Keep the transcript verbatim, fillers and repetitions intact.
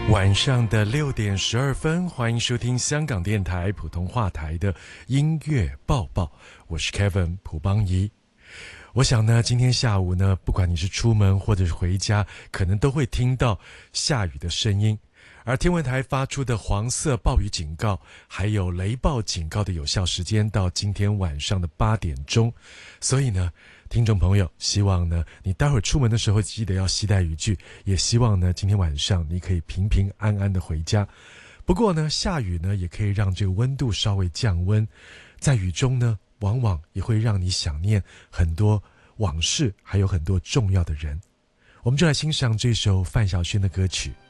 晚上的六点十二分，欢迎收听香港电台普通话台的音乐报报，我是 Kevin 蒲邦仪。我想呢，今天下午呢，不管你是出门或者是回家，可能都会听到下雨的声音。而天文台发出的黄色暴雨警告还有雷暴警告的有效时间到今天晚上的八点钟，所以呢听众朋友，希望呢你待会儿出门的时候记得要携带雨具，也希望呢今天晚上你可以平平安安的回家。不过呢下雨呢也可以让这个温度稍微降温，在雨中呢往往也会让你想念很多往事，还有很多重要的人。我们就来欣赏这首范晓萱的歌曲《